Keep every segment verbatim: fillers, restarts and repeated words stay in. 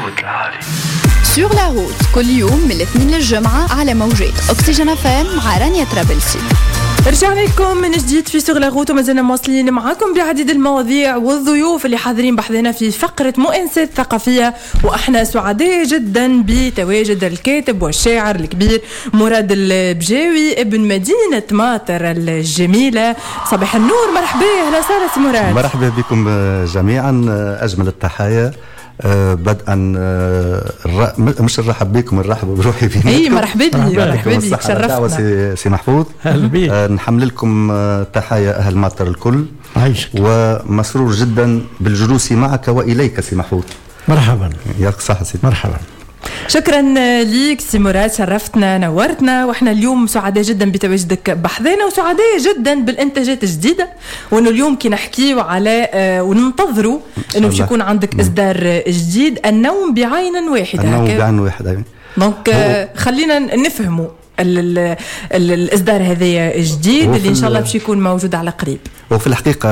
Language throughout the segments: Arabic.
الصوت العالي. سور لا روت كل يوم من الاثنين للجمعة على موجات أكسجين اف ام مع رانيا ترابلسي. رجعنا لكم من جديد في سور لا روت ومازلنا مواصلين معاكم بعديد المواضيع والضيوف اللي حاضرين بحضنا في فقرة مؤنسات ثقافية، واحنا سعداء جدا بتواجد الكاتب والشاعر الكبير مراد البجاوي ابن مدينة ماطر الجميلة. صباح النور، مرحبا، اهلا وسهلا سي مراد. مرحبا بكم جميعا، اجمل التحايا. أه بدءا أه الر... مش نرحب بكم، نرحب بروحي فيكم. اي مرحبا بك، مرحبا بك، شرفتنا. سي... سي محفوظ، أه نحمل لكم أه تحايا اهل ماطر الكل. عايشك. ومسرور جدا بالجلوس معك واليك سي محفوظ. مرحبا. يعطيك الصحه سي. مرحبا. شكرا ليك سي مراد، شرفتنا نورتنا، واحنا اليوم سعداء جدا بتواجدك بحذنا، وسعداء جدا بالانتاجات الجديده، وانه اليوم كي نحكيو على آه وننتظروا انه باش يكون عندك اصدار جديد، النوم بعين واحده. النوم بعين واحده. دونك آه خلينا نفهموا ال ال ال الاصدار هذا جديد اللي ان شاء الله باش يكون موجود على قريب. وفي الحقيقه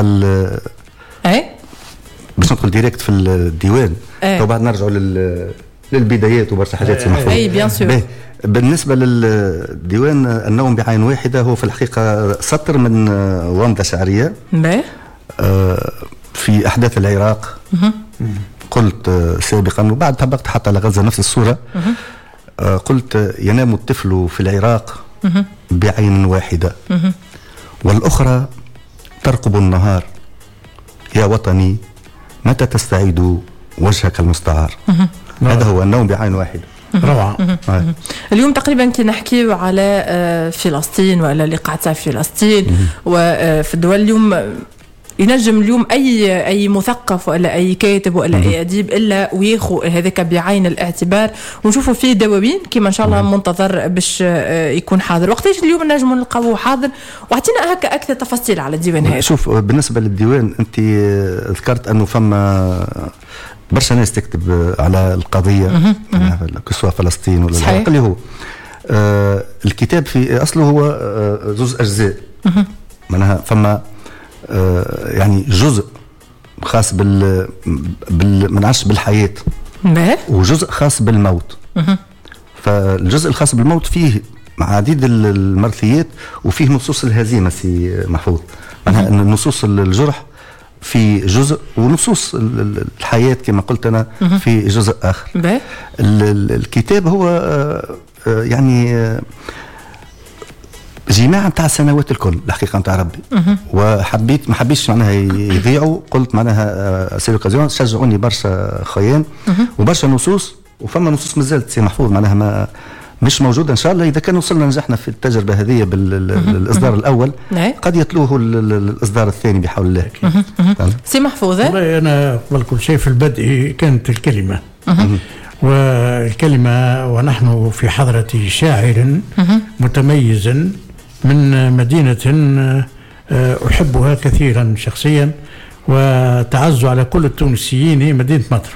اي باش ندخل ديريكت في الديوان وبعد نرجعوا لل للبدايات وبرشا حاجات سي محفوظ. اي بيان سور. بالنسبه للديوان النوم بعين واحده، هو في الحقيقه سطر من ومضه شعريه آه في احداث العراق. قلت آه سابقا وبعد طبقت حتى على غزه نفس الصوره. آه قلت ينام الطفل في العراق بعين واحده والاخرى ترقب النهار، يا وطني متى تستعيد وجهك المستعار. هذا هو النوم بعين واحد. روعة. اليوم تقريبا كي نحكي على فلسطين ولا اللي قاعد في فلسطين وفي الدول، اليوم ينجم اليوم اي اي مثقف ولا اي كاتب ولا اي اديب الا وياخذ هذاك بعين الاعتبار، ونشوفوا فيه دواوين كما ان شاء الله منتظر باش يكون حاضر. وقتاش اليوم نجم نلقاوه حاضر؟ واعطينا هكا اكثر تفاصيل على الديوان هذا. شوف، بالنسبه للديوان انت ذكرت انه فما برشا ناس تكتب على القضيه كسوة فلسطين ولا العراق. اللي هو آه الكتاب في اصله هو آه جزء اجزاء. معناها فما آه يعني جزء خاص بال, بال... منعش بالحياه وجزء خاص بالموت. فالجزء الخاص بالموت فيه عديد المرثيات وفيه نصوص الهزيمه سي محفوظ. معناها ان نصوص الجرح في جزء ونصوص الحياة كما قلت أنا في جزء آخر. الكتاب هو يعني جماعة نتاع السنوات الكل الحقيقة نتاع ربي. وحبيت ما حبيتش معناها يضيعوا، قلت معناها سي لوكازيون شجعوني برشا خيان وبرشا نصوص، وفما نصوص مازالت سي محفوظ معناها ما مش موجودة. إن شاء الله إذا كان وصلنا نجحنا في التجربة هذه بالإصدار الأول قد يتلوه الإصدار الثاني بحول الله. سي محفوظ، والله أنا قبل كل شيء في البدء كانت الكلمة، والكلمة ونحن في حضرة شاعر متميز من مدينة أحبها كثيرا شخصيا وتعز على كل التونسيين، هي مدينة مطر.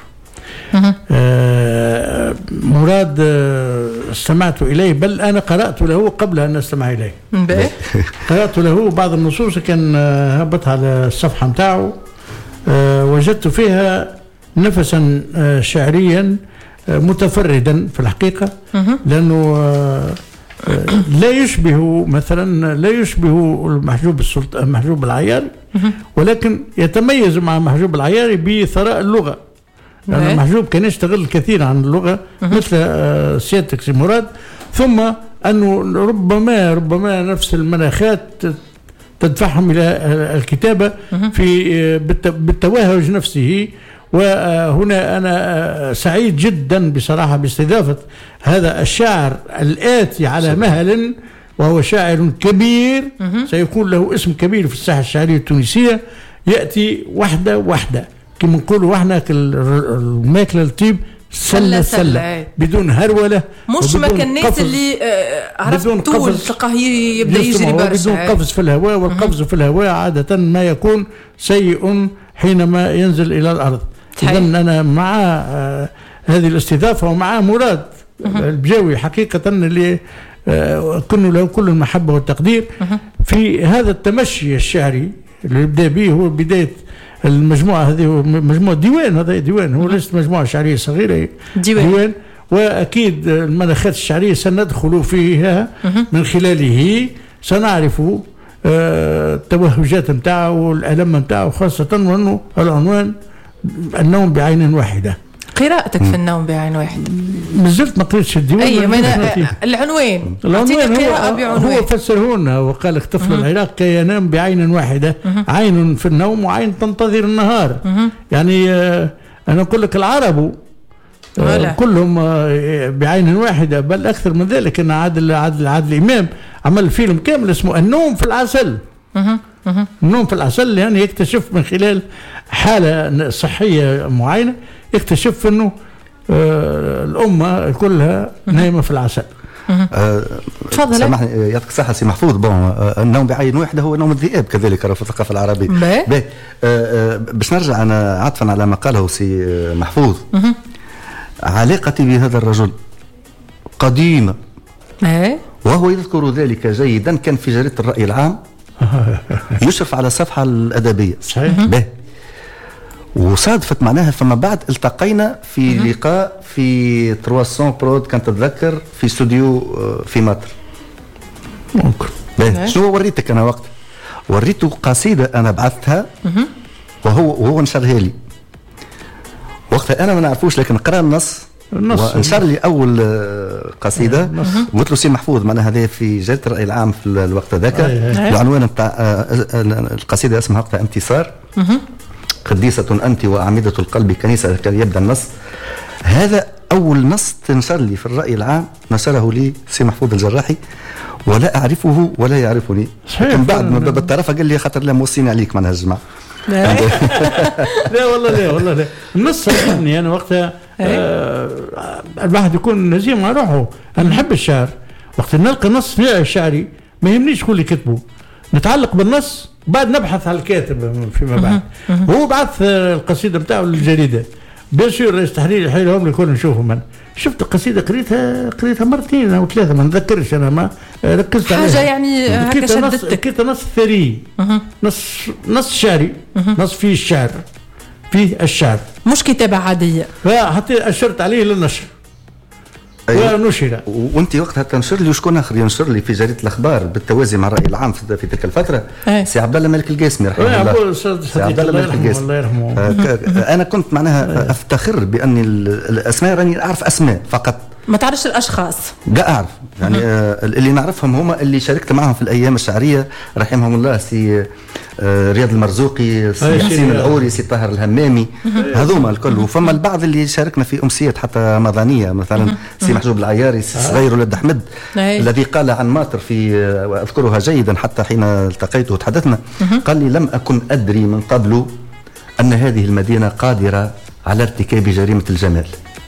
آه مراد آه استمعت إليه، بل أنا قرأت له قبل أن أستمع إليه. قرأت له بعض النصوص كان آه هبط على الصفحة متاعه. آه وجدت فيها نفسا آه شعريا آه متفردا في الحقيقة، لأنه آه آه لا يشبه مثلا لا يشبه المحجوب السلطان محجوب العياري، ولكن يتميز مع محجوب العياري بثراء اللغة. لأن محجوب كان يشتغل كثير عن اللغة مثل سيادتك سي مراد، ثم أنه ربما ربما نفس المناخات تدفعهم إلى الكتابة في بالتوهج نفسه. وهنا أنا سعيد جدا بصراحة باستضافة هذا الشاعر الآتي على مهل، وهو شاعر كبير سيكون له اسم كبير في الساحة الشعرية التونسية، يأتي وحدة وحدة كما نقولوا احنا الماكله الطيب سله سله بدون هروله، مش ما كان الناس اللي عرفت طول تلقاه يبدا يجري برشا بدون قفز في الهواء. والقفز في الهواء عاده ما يكون سيء حينما ينزل الى الارض. اذا انا مع آه هذه الاستضافه ومع مراد البجاوي حقيقه اللي آه كنا له كل المحبه والتقدير في هذا التمشي الشعري اللي بدا به. هو بدايه المجموعة هذه مجموعة ديوان، هذا ديوان، هو ليست مجموعة شعرية صغيرة، ديوان, ديوان وأكيد الملفات الشعرية سندخل فيها من خلاله سنعرف التوهجات نتاعه والألم نتاعه، خاصة وأنه العنوان النوم بعين واحدة. قراءتك في النوم بعين واحدة مازلت ما قريتش الديوان. أي من العنوان العنوان قراءة بعينوان. هو فسره لنا وقال لك طفل العراق كي ينام بعين واحدة، عين في النوم وعين تنتظر النهار. يعني أنا أقول لك العرب كلهم بعين واحدة، بل أكثر من ذلك. أن عادل عادل عادل الإمام عمل فيلم كامل اسمه النوم في العسل. النوم في العسل يعني يكتشف من خلال حالة صحية معينة، يكتشف أنه الأمة كلها نايمة في العسل. تفضل. أه سامحني يعطيك الصحة سي محفوظ. بون أه النوم بعين واحدة هو نوم الذئاب كذلك في الثقافة العربية. باهي أه باش نرجع أنا عطفا على ما قاله سي محفوظ. علاقتي بهذا الرجل قديمة وهو يذكر ذلك جيدا. كان في جريدة الرأي العام يشرف على الصفحة الأدبية. صحيح. وصادفت معناها فما بعد التقينا في لقاء في ثلاثمية برود كانت تتذكر في استوديو في مصر. ممكن. شنو وريتك أنا وقت؟ وريته قصيدة أنا بعثتها وهو وهو نشرها لي. وقتها أنا ما نعرفوش لكن قرأ النص ونشر لي أول قصيدة. قلت له سي محفوظ معناها هذه في جريدة الرأي العام في الوقت ذاك. العنوان نتاع القصيدة اسمها وقتها انتصار. قديسة أنت وأعمدة القلب كنيسة، كان يبدأ النص. هذا أول نص تنشر لي في الرأي العام، نشره لي سي محفوظ الجراحي ولا أعرفه ولا يعرفني. لكن بعد من باب الطرفة قال لي خاطر لا موصيني عليك معناها الجماعة. لا والله لا والله لا. النص عجبني أنا وقتها. آه الواحد يكون نزيه مع روحه. أنا نحب الشعر، وقت نلقى نص فيه شعري ما يهمنيش شكون اللي كتبه، نتعلق بالنص بعد نبحث على الكاتب فيما بعد. هو بعث القصيدة بتاعه للجريدة بيصير رئيس تحرير يحيلهم لي كل نشوفهم. من شفت القصيدة قريتها قريتها مرتين أو ثلاثة ما نتذكرش أنا، ما ركزت عليها حاجة يعني هكا شدتك. كيت نص ثري، نص نص شعري، نص فيه الشعر، فيه الشعر مش كتابة عادية. فحطيت أشرت عليه للنشر. أيوة. ونشر. وانت وقتها تنشر لي وشكون اخر ينشر لي في جريده الاخبار بالتوازي مع الراي العام في, في تلك الفتره؟ أيه. سي عبد الله مالك القاسمي رحمه الله. سي عبد الله مالك القاسمي الله يرحمه. انا كنت معناها أيه. افتخر باني الاسماء راني اعرف اسماء فقط، ما تعرفش الاشخاص. لا اعرف يعني آه اللي نعرفهم هما اللي شاركت معهم في الايام الشعريه رحمهم الله، سي آه رياض المرزوقي، سي حسين العوري، سي طاهر الهمامي، هذوما الكل. وفما البعض اللي شاركنا في امسيات حتى مضانيه، مثلا سي محجوب العياري، سي صغير ولد احمد الذي قال عن ماطر في واذكرها جيدا حتى حين التقيته وتحدثنا، قال لي لم اكن ادري من قبل ان هذه المدينه قادره على ارتكاب جريمه الجمال.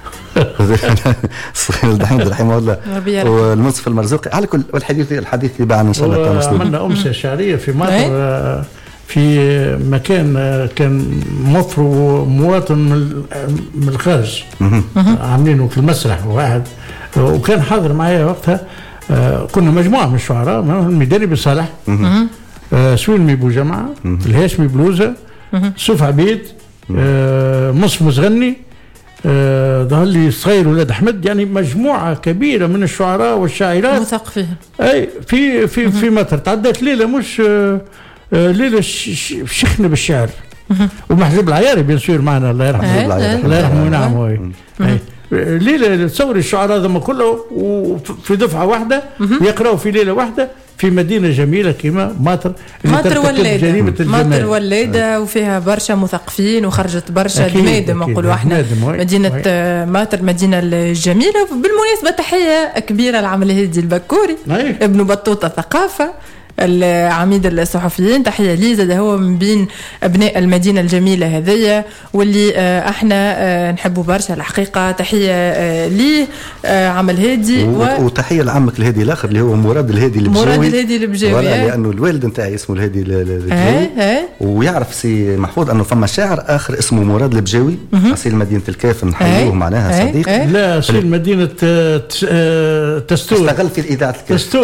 صغير الحمد رحمه الله والمنصف المرزوقي على كل. والحديث الحديث اللي بعد ان شاء الله. عملنا امسيه شعريه في مصر في مكان كان مصر ومواطن من الخارج عاملينه في المسرح واحد، وكان حاضر معايا وقتها. كنا مجموعه من الشعراء، الميداني بصالح، سويلمي بوجمعه، الهاشمي بلوزه، سوف عبيد، مصر مزغني، آه ظهر لي صغير ولاد احمد، يعني مجموعه كبيره من الشعراء والشاعرات مثقفين. اي في في في مطر تعدت ليله مش آه ليله شيخنا بالشعر. ومحجوب العياري بيصير معنا الله يرحمه. الله يرحمه ونعمه. ليله تصور الشعراء ذم كله وفي دفعه واحده يقراوا في ليله واحده في مدينه جميله كما ماطر اللي ماطر وليده. ماطر وليده وفيها برشا مثقفين وخرجت برشا دمادم نقولوا احنا. مدينه ماطر مدينه الجميله. بالمناسبه تحيه كبيره لعمل هادي البكوري ابن بطوطه ثقافه العميد الصحفيين، تحيه لي زاد هو من بين ابناء المدينه الجميله هذيا واللي احنا نحبوا برشا الحقيقه. تحيه لي عمل هادي و... وتحيه لعمك الهادي الاخر اللي هو مراد الهادي البجاوي. مراد الهادي البجاوي لانه الوالد نتاعي اسمه الهادي البجاوي، ويعرف سي محفوظ انه فما شاعر اخر اسمه مراد البجاوي اصيل مدينه الكاف، نحيوه معناها صديق. لا اصيل مدينه تستور، اشتغل في اذاعه الكاف. تستور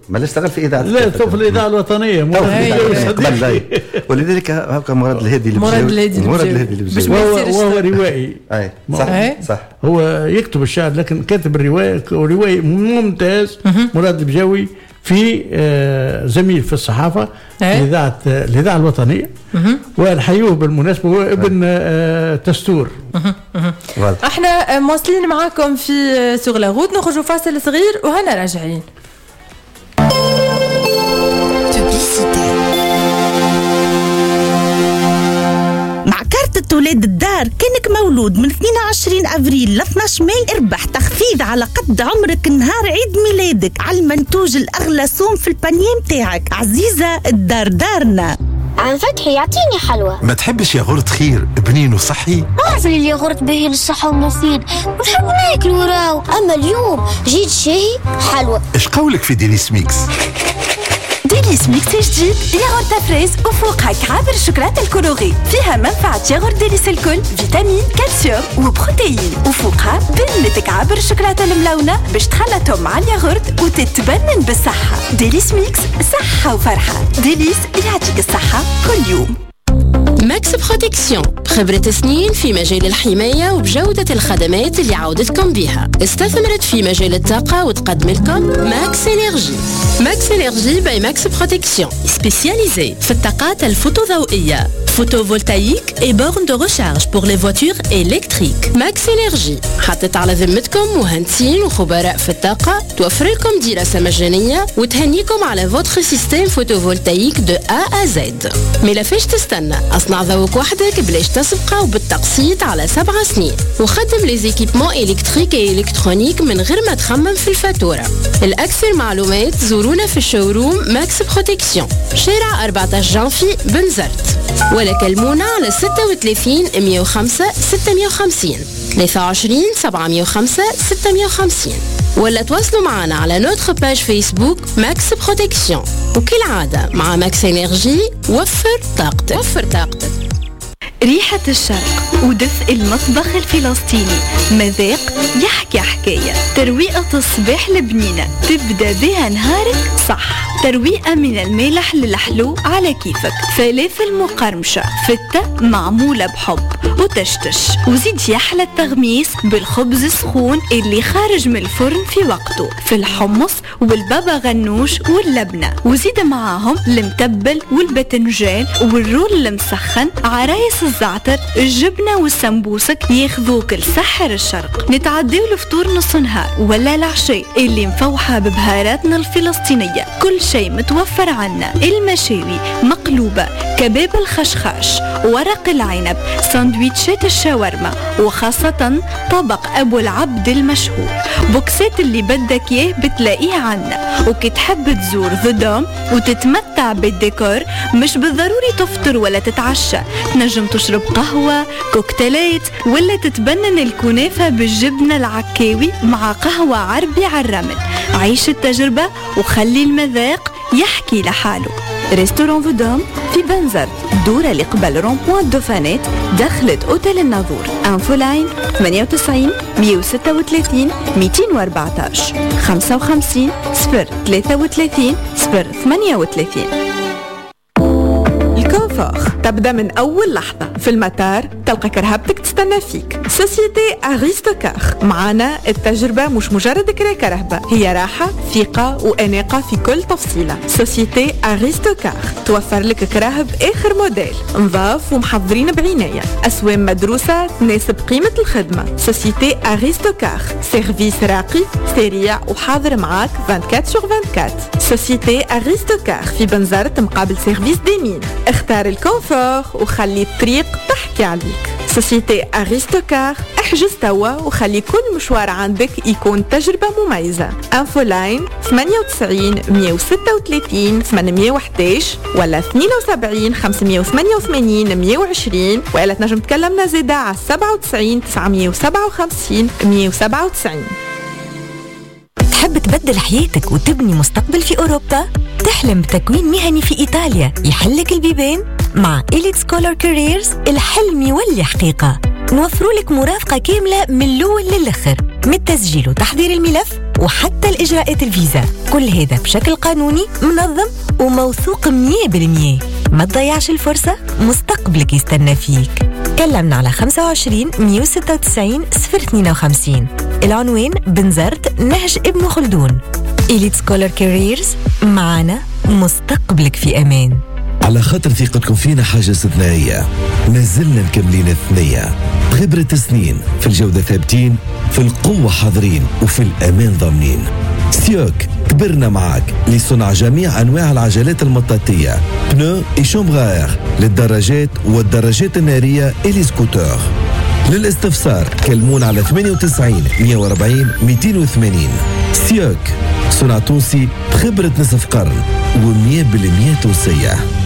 ما اشتغل في اذاعه لا تو في الاذاعه الوطنيه قبل. ولذلك هكا مراد الهادي اللي مراد الهادي مراد الهادي اللي وهو, وهو روائي. اي صح صح. هو يكتب الشعر لكن كاتب الروايه روائي ممتاز. مراد البجاوي في زميل في الصحافه الاذاعه الاذاعه الوطنيه. ونحيوه بالمناسبه هو ابن تستور. احنا مواصلين معاكم في سوغ لا غوت، نخرجوا فاصل صغير وهنا راجعين. مع كارت ولاد الدار كانك مولود من اثنين وعشرين أفريل ل اثناش ماي اربح تخفيض على قد عمرك نهار عيد ميلادك على المنتوج الأغلى سوم في البانيه متاعك. عزيزة الدار دارنا. عم فتحي يعطيني حلوى. ما تحبش ياغورت خير بنين وصحي؟ أعرف اللي ياغورت باهي للصحة ومفيد ونحب ناكل وراو، أما اليوم جيت شاهي حلوى. إيش قولك في ديليس ميكس؟ ديليس ميكس جديد ياغورت فريز وفوقها كعاب الشوكولاتة الكولوري، فيها منفعة ياغورت ديليس الكل، فيتامين، كالسيوم وبروتيين، وفوقها بنة كعاب الشوكولاتة الملونة باش تخلطهم مع الياغورت وتتبنن بالصحة. ديليس ميكس صحة وفرحة. ديليس يعطيك الصحة كل يوم. ماكس بروتكسيون، خبرة سنين في مجال الحماية وبجودة الخدمات اللي عودتكم بها. استثمرت في مجال الطاقة وتقدم لكم ماكس انرجي. ماكس انرجي باي ماكس بروتكسيون، سبيسياليزي في الطاقات الفوتوضوئية، photovoltaïque et bornes de recharge pour les voitures électriques. ماكس انرجي حطت على ذمتكم مهندسين وخبراء في الطاقة، توفر لكم دراسة مجانية وتهنيكم على فوتر سيستم فوتوفولتايك دو A à Z. ملفاش تستنى، اصنع ذوق وحدك بلاش تسبقه وبالتقسيط على سبع سنين، وخدم لي زيكيبمون الكتريك اي الكترونيك من غير ما تخمم في الفاتورة. الأكثر معلومات زورونا في الشوروم ماكس بروتكسيون، شارع أربعطاش جانفي بنزرت، ولا كلمونا على ستة وثلاثين مية وخمسة ستمية وخمسين ثلاثة وعشرين سبعمية وخمسة ستمية وخمسين، ولا تواصلوا معنا على نوتر باج فيسبوك ماكس بروتكسيون. وكالعادة مع ماكس انرجي وفر طاقتك. وفر طاقتك. ريحة الشرق ودفء المطبخ الفلسطيني، مذاق يحكي حكاية، ترويقة الصباح البنينة تبدأ بها نهارك صح، ترويقة من المالح للحلو على كيفك، فلافل مقرمشة فتة معمولة بحب وتشتش، وزيد يحلى التغميس بالخبز السخون اللي خارج من الفرن في وقته، في الحمص والبابا غنوش واللبنة، وزيد معاهم المتبل والباذنجان والرول المسخن، عرايس الزعتر، الجبنة والسمبوسك ياخذوك لسحر الشرق. نتعديو الفطور نص نهار ولا العشاء اللي مفوحة ببهاراتنا الفلسطينية، كل شيء متوفر عنا، المشاوي مقلوبة، كباب الخشخاش، ورق العنب، ساندويتشات الشاورما، وخاصة طبق أبو العبد المشهور. بوكسات اللي بدك اياه بتلاقيه عنا، وكي تحب تزور ذا دوم وتتمتع بالديكور مش بالضروري تفطر ولا تتعشى، تنجم تشرب قهوة، كوكتيلات، ولا تتبنن الكنافة بالجبنة العكاوي مع قهوة عربي على الرمل. عيش التجربة وخلي المذاق يحكي لحاله. ريستوران فودوم في بنزرت، دورة اللي قبل رونبوان دوفانات، دخلت اوتيل الناظور. انفو لاين ثمانية وتسعين مية وستة وثلاثين مئتين وأربعطاش خمسة وخمسين صفر ثلاثة وثلاثين صفر ثمانية وثلاثين. الكونفور تبدأ من أول لحظة، في المطار تلقى كرهبتك تستنى فيك. سوسيتي أغيستوكار، معنا التجربة مش مجرد كرا كرهبة، هي راحة، ثقة وأناقة في كل تفصيلة. سوسيتي أغيستوكار توفر لك كراهب آخر موديل، نظاف ومحضرين بعناية، أسوام مدروسة تناسب قيمة الخدمة. سوسيتي أغيستوكار، سيرفيس راقي سريع وحاضر معاك أربعة وعشرين سور أربعة وعشرين. سوسيتي أغيستوكار في بنزرت مقابل سيرفيس ديمين. اختار الكونفور وخلي الطريق تحكي عليك. سوسيتي أغيستوكار، احجز توا وخلي كل مشوار عندك يكون تجربة مميزة. انفو لاين ثمانية وتسعين مية وستة وثلاثين ثمانمية وإحداش ولا اثنين وسبعين خمسمية وثمانية وثمانين مية وعشرين، ولا تنجم تكلمنا زيادة على سبعة وتسعين تسعمية وسبعة وخمسين مية وسبعة وتسعين. تحب تبدل حياتك وتبني مستقبل في أوروبا؟ تحلم بتكوين مهني في إيطاليا يحلك البيبان؟ مع إليت سكولر كاريرز الحلم يولي حقيقة. نوفروا لك مرافقة كاملة من الأول للآخر، من التسجيل وتحضير الملف وحتى الإجراءات الفيزا، كل هذا بشكل قانوني منظم وموثوق مية بالمية. ما تضيعش الفرصة، مستقبلك يستنى فيك. كلمنا على خمسة وعشرين مية وستة وتسعين صفر اثنين وخمسين. العنوان بنزرت نهج ابن خلدون. إليت سكولر كاريرز، معنا مستقبلك في أمان. على خاطر ثقتكم فينا حاجة استثنائية، ما زلنا مكملين الثنية بخبرة سنين، في الجودة ثابتين، في القوة حاضرين، وفي الأمان ضامنين. سيوك كبرنا معاك لصنع جميع أنواع العجلات المطاطية، بنو إي شومبغار للدراجات والدراجات النارية إلي سكوتور. للاستفسار كلمون على ثمانية وتسعين مية وأربعين مئتين وثمانين. سيوك، صنع تونسي بخبرة نصف قرن ومية بالمية تونسية.